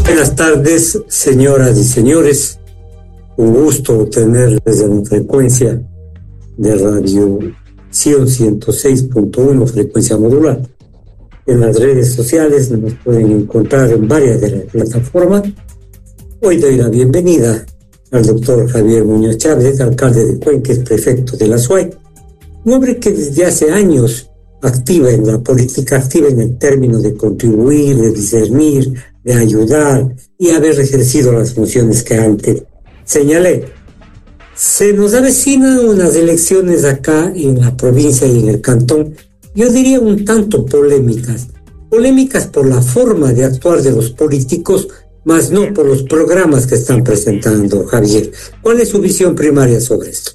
Buenas tardes, señoras y señores. Un gusto tenerles en frecuencia de Radio Sion 106.1, frecuencia modular. En las redes sociales nos pueden encontrar en varias de las plataformas. Hoy doy la bienvenida al doctor Javier Muñoz Chávez, alcalde de Cuenca, prefecto de la SUAY, un hombre que desde hace años activa en la política, activa en el término de contribuir, de discernir, de ayudar y haber ejercido las funciones que antes señalé. Se nos avecinan unas elecciones acá en la provincia y en el cantón, yo diría un tanto polémicas por la forma de actuar de los políticos, más no por los programas que están presentando. Javier, ¿cuál es su visión primaria sobre esto?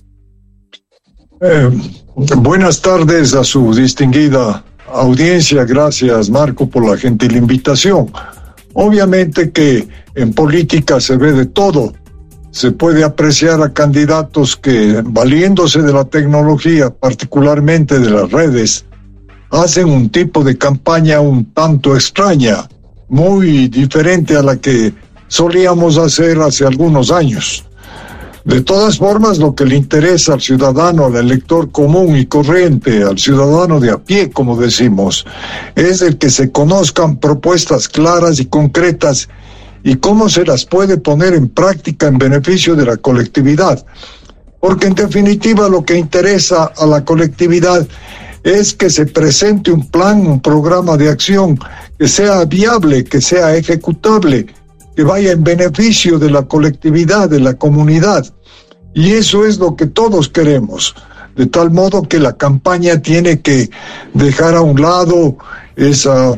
Buenas tardes a su distinguida audiencia. Gracias, Marco, por la gentil invitación. Obviamente que en política se ve de todo. Se puede apreciar a candidatos que, valiéndose de la tecnología, particularmente de las redes, hacen un tipo de campaña un tanto extraña, muy diferente a la que solíamos hacer hace algunos años. De todas formas, lo que le interesa al ciudadano, al elector común y corriente, al ciudadano de a pie, como decimos, es el que se conozcan propuestas claras y concretas y cómo se las puede poner en práctica en beneficio de la colectividad. Porque en definitiva lo que interesa a la colectividad es que se presente un plan, un programa de acción que sea viable, que sea ejecutable, que vaya en beneficio de la colectividad, de la comunidad. Y eso es lo que todos queremos, de tal modo que la campaña tiene que dejar a un lado esa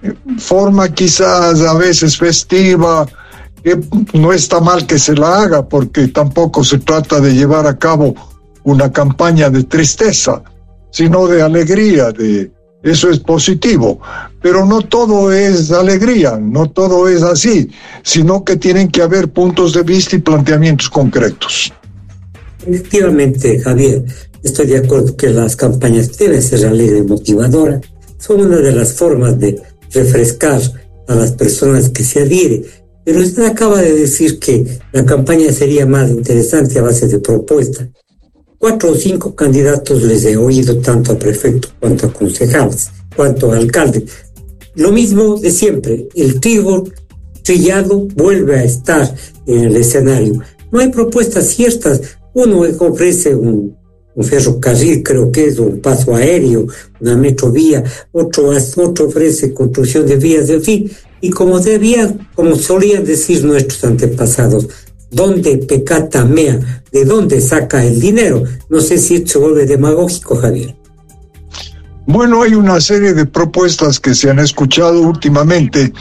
forma quizás a veces festiva, que no está mal que se la haga, porque tampoco se trata de llevar a cabo una campaña de tristeza, sino de alegría, eso es positivo, pero no todo es alegría, no todo es así, sino que tienen que haber puntos de vista y planteamientos concretos. Efectivamente, Javier, estoy de acuerdo que las campañas deben ser alegres y motivadoras. Son una de las formas de refrescar a las personas que se adhieren. Pero usted acaba de decir que la campaña sería más interesante a base de propuestas. 4 o 5 candidatos les he oído, tanto a prefecto cuanto a concejales, cuanto a alcalde. Lo mismo de siempre, el trigo trillado vuelve a estar en el escenario. No hay propuestas ciertas. Uno ofrece un ferrocarril, creo que es un paso aéreo, una metrovía, otro ofrece construcción de vías, en fin. Y como solían decir nuestros antepasados, ¿dónde pecata mea? ¿De dónde saca el dinero? No sé si esto se vuelve demagógico, Javier. Bueno, hay una serie de propuestas que se han escuchado últimamente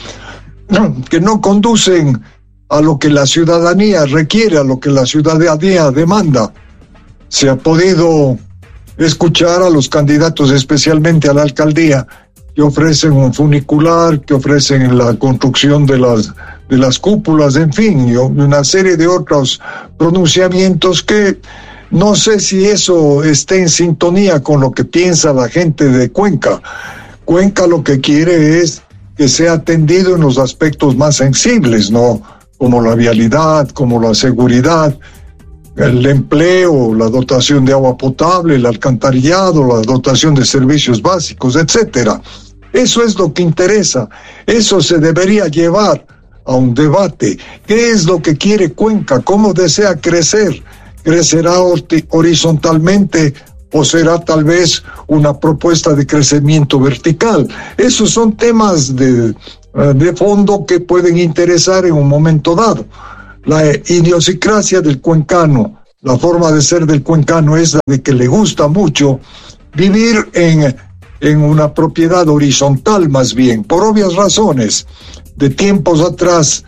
que no conducen a lo que la ciudadanía requiere, a lo que la ciudadanía demanda. Se ha podido escuchar a los candidatos, especialmente a la alcaldía, que ofrecen un funicular, que ofrecen la construcción de las cúpulas, en fin, y una serie de otros pronunciamientos que no sé si eso esté en sintonía con lo que piensa la gente de Cuenca. Cuenca lo que quiere es que sea atendido en los aspectos más sensibles, ¿no? Como la vialidad, como la seguridad, el empleo, la dotación de agua potable, el alcantarillado, la dotación de servicios básicos, etcétera. Eso es lo que interesa. Eso se debería llevar a un debate. ¿Qué es lo que quiere Cuenca? ¿Cómo desea crecer? ¿Crecerá horizontalmente o será tal vez una propuesta de crecimiento vertical? Esos son temas de fondo que pueden interesar en un momento dado. La idiosincrasia del cuencano, la forma de ser del cuencano es la de que le gusta mucho vivir en una propiedad horizontal, más bien, por obvias razones. De tiempos atrás,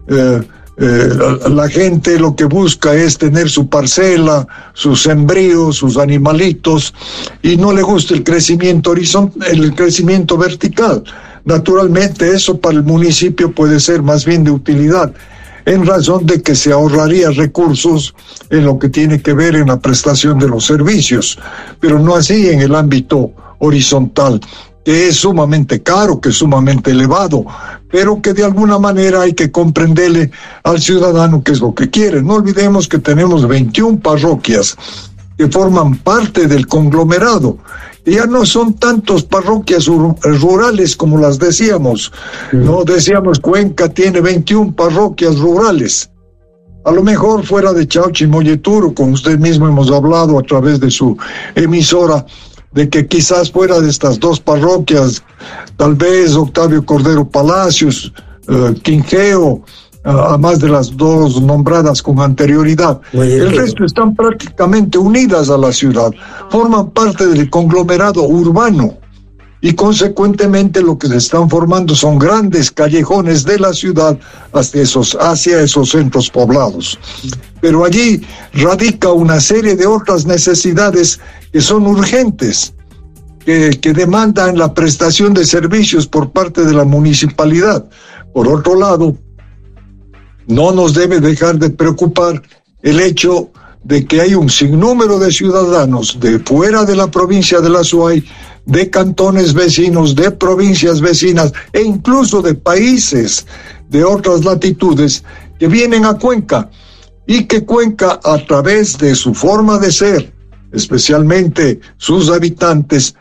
la gente lo que busca es tener su parcela, sus sembríos, sus animalitos, y no le gusta el crecimiento el crecimiento vertical. Naturalmente, eso para el municipio puede ser más bien de utilidad, en razón de que se ahorraría recursos en lo que tiene que ver en la prestación de los servicios, pero no así en el ámbito horizontal, que es sumamente caro, que es sumamente elevado, pero que de alguna manera hay que comprenderle al ciudadano qué es lo que quiere. No olvidemos que tenemos 21 parroquias que forman parte del conglomerado. Y ya no son tantos parroquias rurales como las decíamos. No decíamos Cuenca tiene 21 parroquias rurales. A lo mejor fuera de Chauchi y Molleturo, con usted mismo hemos hablado a través de su emisora, de que quizás fuera de estas dos parroquias, tal vez Octavio Cordero Palacios, Quinjeo, a más de las dos nombradas con anterioridad. El resto están prácticamente unidas a la ciudad, forman parte del conglomerado urbano y consecuentemente lo que se están formando son grandes callejones de la ciudad hacia esos centros poblados. Pero allí radica una serie de otras necesidades que son urgentes, que demandan la prestación de servicios por parte de la municipalidad. Por otro lado, no nos debe dejar de preocupar el hecho de que hay un sinnúmero de ciudadanos de fuera de la provincia de la Azuay, de cantones vecinos, de provincias vecinas e incluso de países de otras latitudes que vienen a Cuenca y que Cuenca, a través de su forma de ser, especialmente sus habitantes,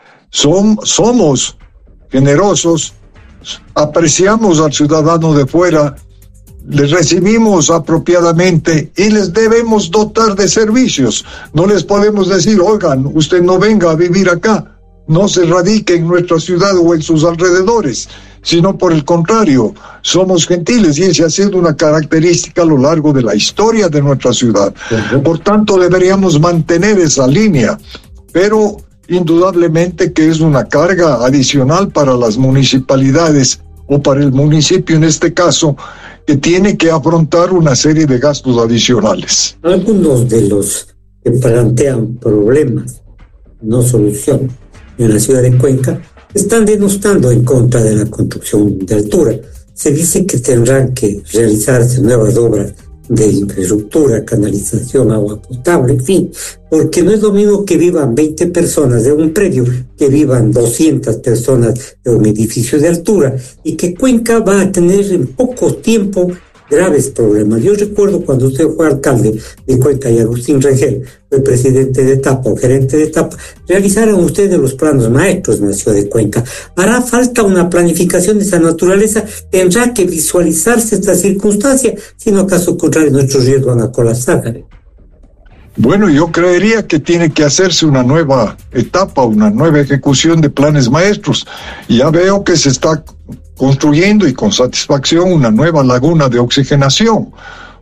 somos generosos, apreciamos al ciudadano de fuera, les recibimos apropiadamente y les debemos dotar de servicios. No les podemos decir, oigan, usted no venga a vivir acá, no se radique en nuestra ciudad o en sus alrededores, sino por el contrario, somos gentiles y esa ha sido una característica a lo largo de la historia de nuestra ciudad. Por tanto, deberíamos mantener esa línea, pero indudablemente que es una carga adicional para las municipalidades o para el municipio en este caso, que tiene que afrontar una serie de gastos adicionales. Algunos de los que plantean problemas, no solución, en la ciudad de Cuenca, están denostando en contra de la construcción de altura. Se dice que tendrán que realizarse nuevas obras de infraestructura, canalización, agua potable, en fin, porque no es lo mismo que vivan 20 personas de un predio que vivan 200 personas de un edificio de altura, y que Cuenca va a tener en poco tiempo graves problemas. Yo recuerdo cuando usted fue alcalde de Cuenca y Agustín Rengel fue presidente de etapa o gerente de etapa, realizaron ustedes los planos maestros en la ciudad de Cuenca. Hará falta una planificación de esa naturaleza, tendrá que visualizarse esta circunstancia, si no caso contrario nuestros ríos van a colapsar. Bueno, yo creería que tiene que hacerse una nueva etapa, una nueva ejecución de planes maestros. Ya veo que se está construyendo y con satisfacción una nueva laguna de oxigenación.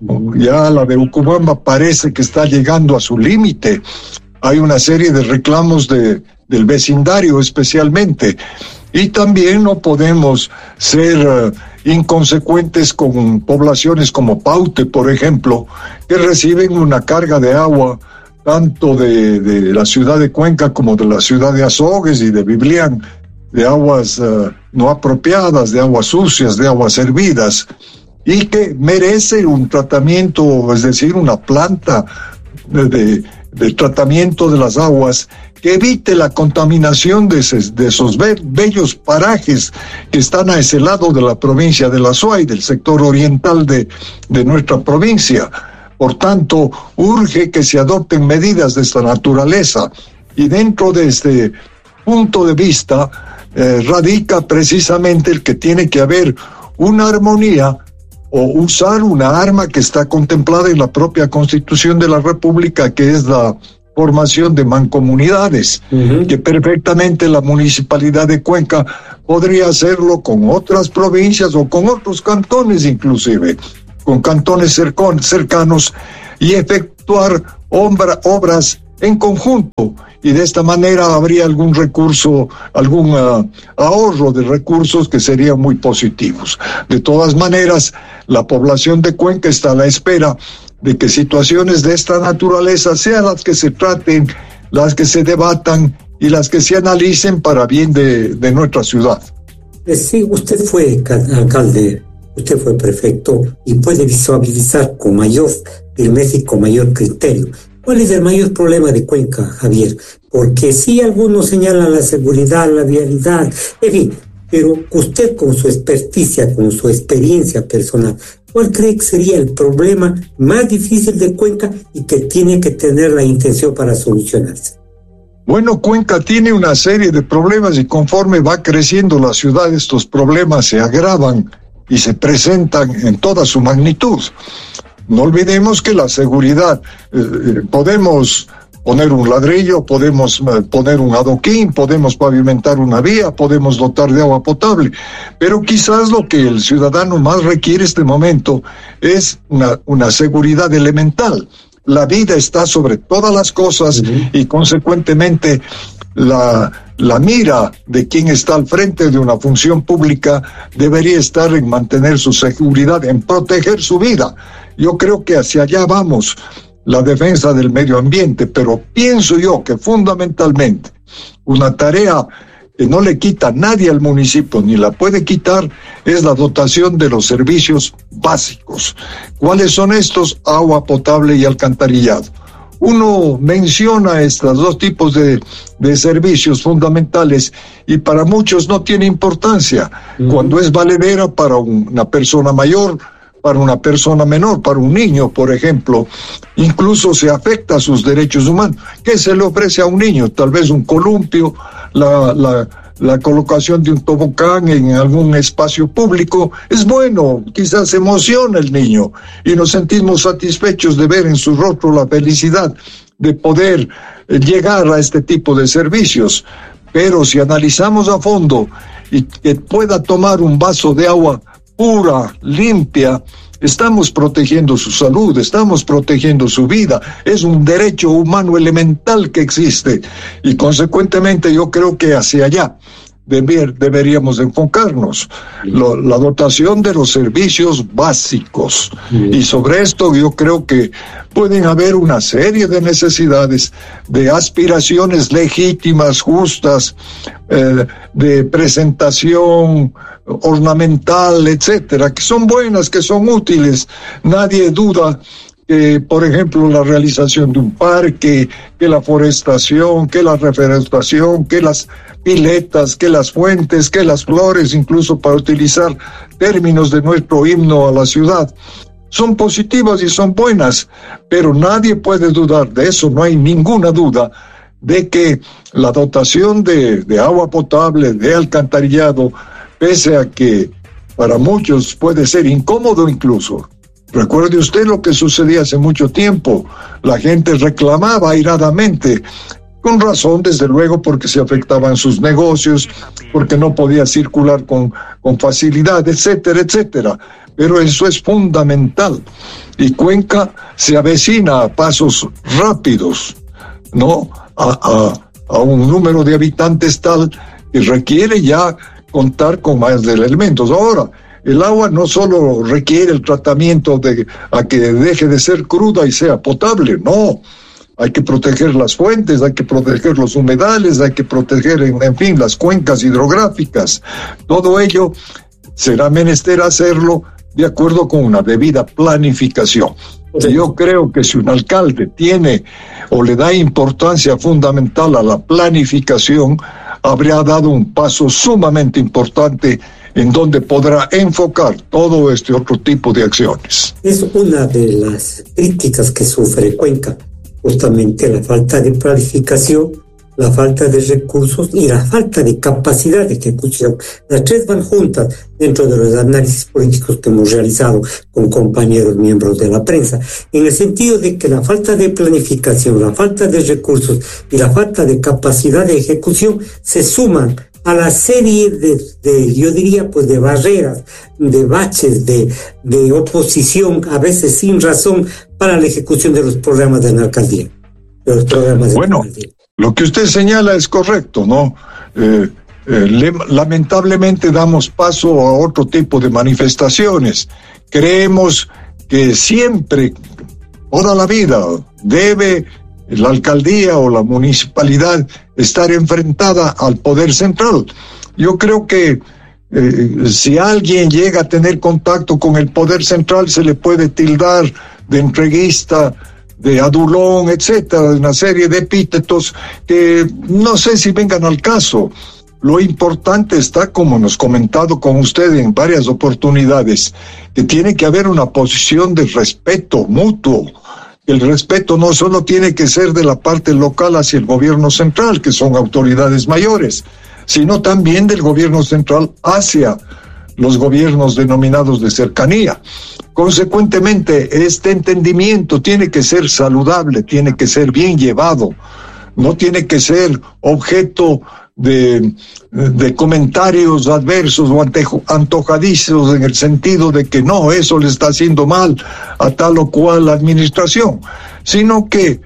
Ya la de Ucubamba parece que está llegando a su límite. Hay una serie de reclamos del vecindario especialmente. Y también no podemos ser inconsecuentes con poblaciones como Paute, por ejemplo, que reciben una carga de agua tanto de la ciudad de Cuenca como de la ciudad de Azogues y de Biblián, de aguas no apropiadas, de aguas sucias, de aguas hervidas, y que merece un tratamiento, es decir, una planta de tratamiento de las aguas que evite la contaminación de esos bellos parajes que están a ese lado de la provincia de la Azuay, del sector oriental de nuestra provincia. Por tanto, urge que se adopten medidas de esta naturaleza, y dentro de este punto de vista radica precisamente el que tiene que haber una armonía o usar una arma que está contemplada en la propia Constitución de la República, que es la formación de mancomunidades, que perfectamente la Municipalidad de Cuenca podría hacerlo con otras provincias o con otros cantones inclusive, con cantones cercanos, y efectuar obras en conjunto, y de esta manera habría algún recurso, algún ahorro de recursos que serían muy positivos. De todas maneras, la población de Cuenca está a la espera de que situaciones de esta naturaleza sean las que se traten, las que se debatan y las que se analicen para bien de nuestra ciudad. Sí, usted fue alcalde, usted fue prefecto y puede visualizar con mayor firmeza y con mayor criterio. ¿Cuál es el mayor problema de Cuenca, Javier? Porque sí, algunos señalan la seguridad, la vialidad, en fin, pero usted con su experticia, con su experiencia personal, ¿cuál cree que sería el problema más difícil de Cuenca y que tiene que tener la intención para solucionarse? Bueno, Cuenca tiene una serie de problemas y conforme va creciendo la ciudad, estos problemas se agravan y se presentan en toda su magnitud. No olvidemos que la seguridad, podemos poner un ladrillo, podemos poner un adoquín, podemos pavimentar una vía, podemos dotar de agua potable, pero quizás lo que el ciudadano más requiere en este momento es una seguridad elemental. La vida está sobre todas las cosas y consecuentemente la mira de quien está al frente de una función pública debería estar en mantener su seguridad, en proteger su vida. Yo creo que hacia allá vamos, la defensa del medio ambiente, pero pienso yo que fundamentalmente una tarea que no le quita nadie al municipio, ni la puede quitar, es la dotación de los servicios básicos. ¿Cuáles son estos? Agua potable y alcantarillado. Uno menciona estos dos tipos de servicios fundamentales y para muchos no tiene importancia. Cuando es valedera para una persona mayor, para una persona menor, para un niño, por ejemplo, incluso se afecta a sus derechos humanos. ¿Qué se le ofrece a un niño? Tal vez un columpio, la colocación de un tobogán en algún espacio público. Es bueno, quizás emociona el niño y nos sentimos satisfechos de ver en su rostro la felicidad de poder llegar a este tipo de servicios. Pero si analizamos a fondo y que pueda tomar un vaso de agua pura, limpia, estamos protegiendo su salud, estamos protegiendo su vida. Es un derecho humano elemental que existe y consecuentemente yo creo que hacia allá deberíamos enfocarnos, la dotación de los servicios básicos. Y sobre esto yo creo que pueden haber una serie de necesidades, de aspiraciones legítimas, justas, de presentación ornamental, etcétera, que son buenas, que son útiles. Nadie duda que, por ejemplo, la realización de un parque, que la forestación, que la reforestación, que las piletas, que las fuentes, que las flores, incluso para utilizar términos de nuestro himno a la ciudad, son positivas y son buenas, pero nadie puede dudar de eso, no hay ninguna duda de que la dotación de agua potable, de alcantarillado, pese a que para muchos puede ser incómodo incluso. Recuerde usted lo que sucedía hace mucho tiempo. La gente reclamaba airadamente, con razón, desde luego, porque se afectaban sus negocios, porque no podía circular con facilidad, etcétera, etcétera. Pero eso es fundamental. Y Cuenca se avecina a pasos rápidos, ¿no? A un número de habitantes tal que requiere ya contar con más de elementos. Ahora, el agua no solo requiere el tratamiento a que deje de ser cruda y sea potable, no. Hay que proteger las fuentes, hay que proteger los humedales, hay que proteger, en fin, las cuencas hidrográficas. Todo ello será menester hacerlo de acuerdo con una debida planificación. Yo creo que si un alcalde tiene o le da importancia fundamental a la planificación, habría dado un paso sumamente importante en donde podrá enfocar todo este otro tipo de acciones. Es una de las críticas que sufre Cuenca, justamente la falta de planificación, la falta de recursos y la falta de capacidad de ejecución. Las tres van juntas dentro de los análisis políticos que hemos realizado con compañeros miembros de la prensa, en el sentido de que la falta de planificación, la falta de recursos y la falta de capacidad de ejecución se suman a la serie de yo diría, pues de barreras, de baches, de oposición, a veces sin razón, para la ejecución de los programas de la alcaldía. Bueno, lo que usted señala es correcto, ¿no? Lamentablemente damos paso a otro tipo de manifestaciones. Creemos que siempre, toda la vida, debe la alcaldía o la municipalidad estar enfrentada al poder central. Yo creo que si alguien llega a tener contacto con el poder central, se le puede tildar de entreguista, de adulón, etcétera, una serie de epítetos que no sé si vengan al caso. Lo importante está, como hemos comentado con usted en varias oportunidades, que tiene que haber una posición de respeto mutuo. El respeto no solo tiene que ser de la parte local hacia el gobierno central, que son autoridades mayores, sino también del gobierno central hacia los gobiernos denominados de cercanía. Consecuentemente, este entendimiento tiene que ser saludable, tiene que ser bien llevado, no tiene que ser objeto de comentarios adversos o antojadizos en el sentido de que no, eso le está haciendo mal a tal o cual administración, sino que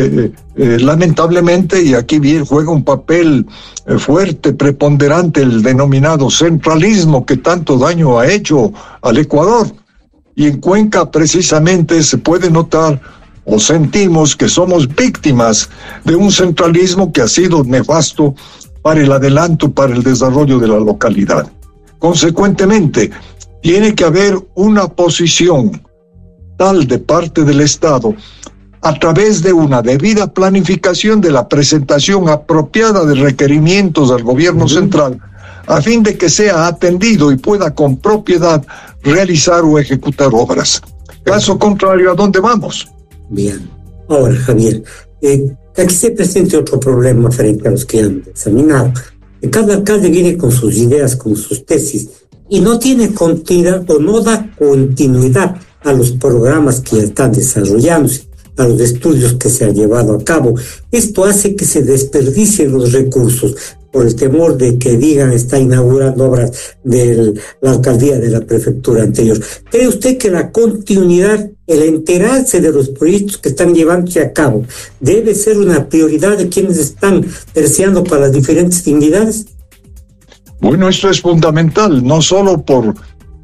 lamentablemente, y aquí bien juega un papel fuerte, preponderante, el denominado centralismo que tanto daño ha hecho al Ecuador. Y en Cuenca precisamente se puede notar o sentimos que somos víctimas de un centralismo que ha sido nefasto para el adelanto, para el desarrollo de la localidad. Consecuentemente, tiene que haber una posición tal de parte del Estado a través de una debida planificación de la presentación apropiada de requerimientos al gobierno central, a fin de que sea atendido y pueda con propiedad realizar o ejecutar obras. Caso contrario, ¿a dónde vamos? Bien. Ahora, Javier, aquí se presenta otro problema frente a los que han examinado. Cada alcalde viene con sus ideas, con sus tesis, y no tiene continuidad o no da continuidad a los programas que ya están desarrollándose, a los estudios que se han llevado a cabo. Esto hace que se desperdicien los recursos por el temor de que digan está inaugurando obras de la alcaldía de la prefectura anterior. ¿Cree usted que la continuidad, el enterarse de los proyectos que están llevándose a cabo, debe ser una prioridad de quienes están terciando para las diferentes dignidades? Bueno, esto es fundamental, no solo por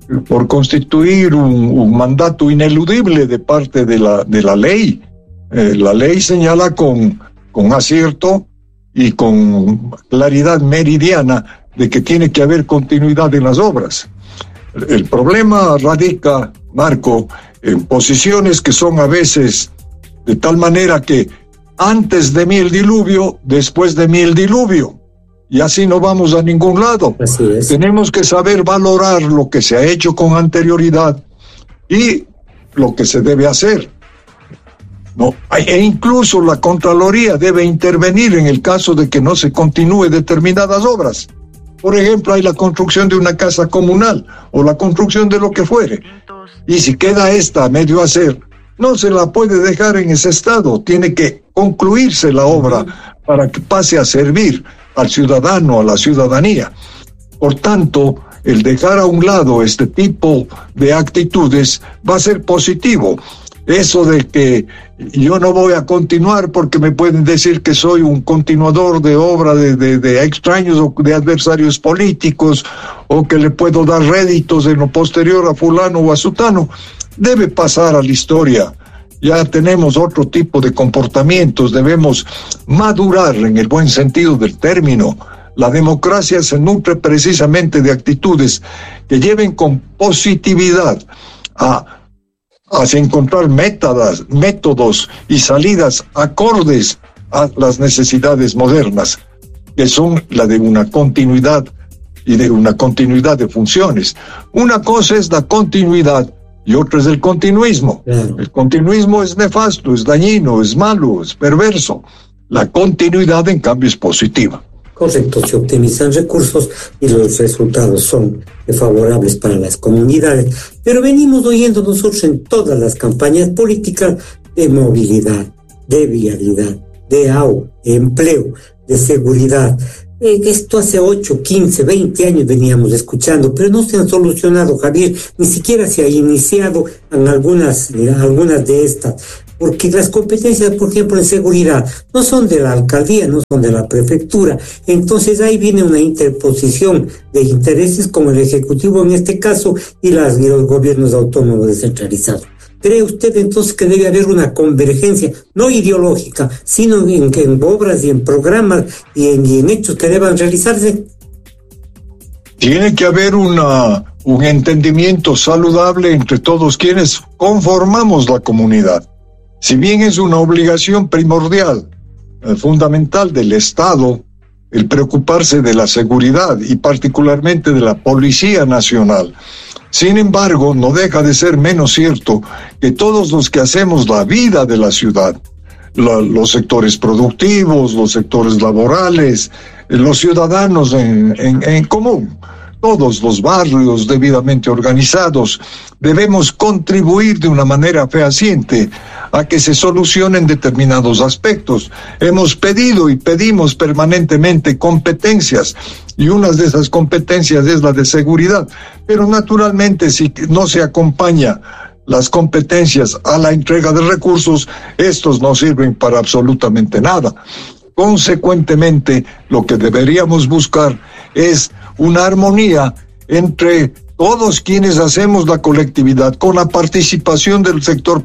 constituir un mandato ineludible de parte de la ley. La ley señala con acierto y con claridad meridiana de que tiene que haber continuidad en las obras. El problema radica, Marco, en posiciones que son a veces de tal manera que antes de mí el diluvio, después de mí el diluvio. Y así no vamos a ningún lado. Así es. Tenemos que saber valorar lo que se ha hecho con anterioridad y lo que se debe hacer. No, e incluso la Contraloría debe intervenir en el caso de que no se continúe determinadas obras. Por ejemplo, hay la construcción de una casa comunal o la construcción de lo que fuere. Y si queda esta a medio hacer, no se la puede dejar en ese estado. Tiene que concluirse la obra para que pase a servir al ciudadano, a la ciudadanía. Por tanto, el dejar a un lado este tipo de actitudes va a ser positivo. Eso de que yo no voy a continuar porque me pueden decir que soy un continuador de obra de extraños o de adversarios políticos, o que le puedo dar réditos en lo posterior a fulano o a sutano, debe pasar a la historia. Ya tenemos otro tipo de comportamientos, debemos madurar en el buen sentido del término. La democracia se nutre precisamente de actitudes que lleven con positividad hacia encontrar métodos y salidas acordes a las necesidades modernas, que son la de una continuidad y de una continuidad de funciones. Una cosa es la continuidad y otra es el continuismo. Claro. El continuismo es nefasto, es dañino, es malo, es perverso. La continuidad, en cambio, es positiva. Correcto, se optimizan recursos y los resultados son favorables para las comunidades. Pero venimos oyendo nosotros en todas las campañas políticas de movilidad, de vialidad, de agua, de empleo, de seguridad. Esto hace 8, 15, 20 años veníamos escuchando, pero no se han solucionado, Javier, ni siquiera se ha iniciado en algunas de estas, porque las competencias, por ejemplo, en seguridad, no son de la alcaldía, no son de la prefectura. Entonces ahí viene una interposición de intereses con el Ejecutivo en este caso y los gobiernos autónomos descentralizados. ¿Cree usted entonces que debe haber una convergencia, no ideológica, sino en obras y en programas y en hechos que deban realizarse? Tiene que haber un entendimiento saludable entre todos quienes conformamos la comunidad. Si bien es una obligación primordial, fundamental del Estado, el preocuparse de la seguridad y particularmente de la Policía Nacional. Sin embargo, no deja de ser menos cierto que todos los que hacemos la vida de la ciudad, los sectores productivos, los sectores laborales, los ciudadanos en común, todos los barrios debidamente organizados, debemos contribuir de una manera fehaciente a que se solucionen determinados aspectos. Hemos pedido y pedimos permanentemente competencias, y una de esas competencias es la de seguridad. Pero naturalmente, si no se acompaña las competencias a la entrega de recursos, estos no sirven para absolutamente nada. Consecuentemente, lo que deberíamos buscar es una armonía entre todos quienes hacemos la colectividad, con la participación del sector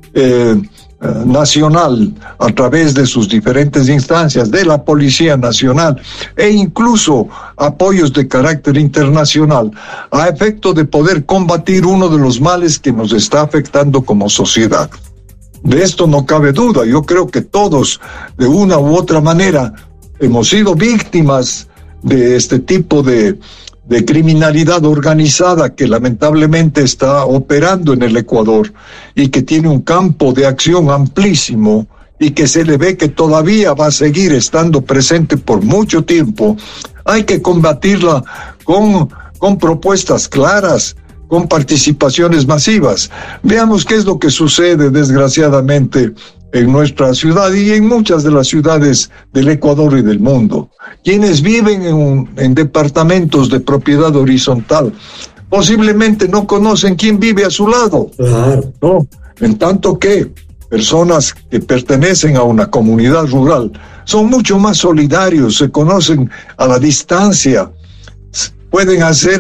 nacional a través de sus diferentes instancias, de la Policía Nacional e incluso apoyos de carácter internacional, a efecto de poder combatir uno de los males que nos está afectando como sociedad. De esto no cabe duda. Yo creo que todos, de una u otra manera, hemos sido víctimas de este tipo de criminalidad organizada que lamentablemente está operando en el Ecuador y que tiene un campo de acción amplísimo y que se le ve que todavía va a seguir estando presente por mucho tiempo. Hay que combatirla con propuestas claras, con participaciones masivas. Veamos qué es lo que sucede, desgraciadamente, en nuestra ciudad y en muchas de las ciudades del Ecuador y del mundo. Quienes viven en departamentos de propiedad horizontal posiblemente no conocen quién vive a su lado. ¿No? En tanto que personas que pertenecen a una comunidad rural son mucho más solidarios, se conocen a la distancia, pueden hacer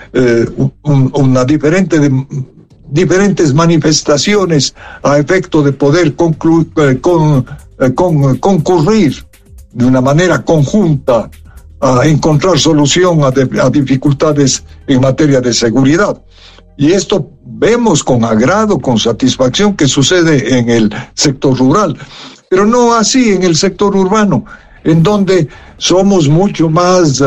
diferentes manifestaciones a efecto de poder concurrir de una manera conjunta a encontrar solución a dificultades en materia de seguridad. Y esto vemos con agrado, con satisfacción que sucede en el sector rural, pero no así en el sector urbano, en donde somos mucho más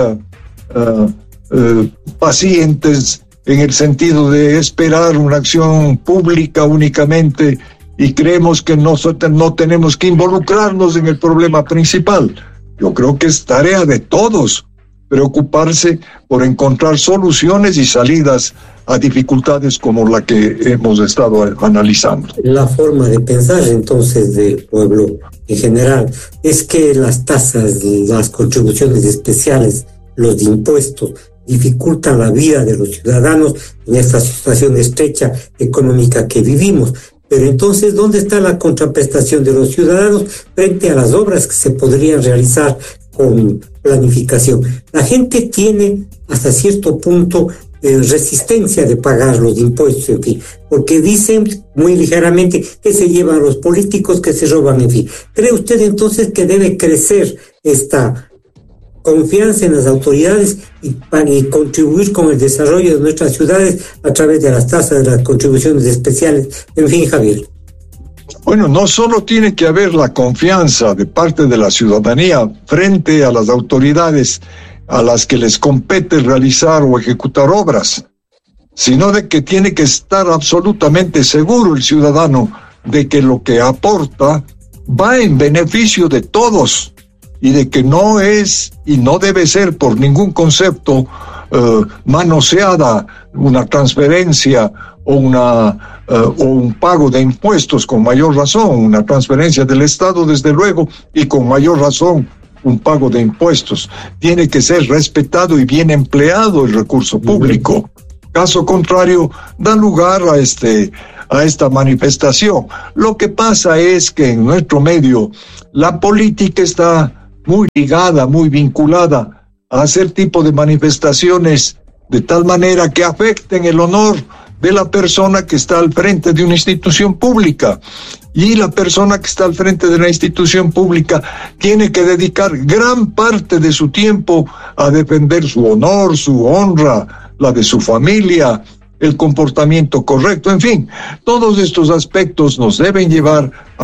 pacientes en el sentido de esperar una acción pública únicamente y creemos que no tenemos que involucrarnos en el problema principal. Yo creo que es tarea de todos preocuparse por encontrar soluciones y salidas a dificultades como la que hemos estado analizando. La forma de pensar entonces del pueblo en general es que las tasas, las contribuciones especiales, los impuestos dificultan la vida de los ciudadanos en esta situación estrecha económica que vivimos. Pero entonces, ¿dónde está la contraprestación de los ciudadanos frente a las obras que se podrían realizar con planificación? La gente tiene hasta cierto punto resistencia de pagar los impuestos, en fin, porque dicen muy ligeramente que se llevan los políticos, que se roban, en fin. ¿Cree usted entonces que debe crecer esta confianza en las autoridades y contribuir con el desarrollo de nuestras ciudades a través de las tasas, de las contribuciones especiales? En fin, Javier. Bueno, no solo tiene que haber la confianza de parte de la ciudadanía frente a las autoridades a las que les compete realizar o ejecutar obras, sino de que tiene que estar absolutamente seguro el ciudadano de que lo que aporta va en beneficio de todos, y de que no es y no debe ser por ningún concepto manoseada una transferencia o un pago de impuestos, con mayor razón, una transferencia del Estado desde luego, y con mayor razón un pago de impuestos. Tiene que ser respetado y bien empleado el recurso público. Caso contrario, da lugar a esta manifestación. Lo que pasa es que en nuestro medio la política está muy ligada, muy vinculada a hacer tipo de manifestaciones de tal manera que afecten el honor de la persona que está al frente de una institución pública. Y la persona que está al frente de la institución pública tiene que dedicar gran parte de su tiempo a defender su honor, su honra, la de su familia, el comportamiento correcto, en fin, todos estos aspectos nos deben llevar a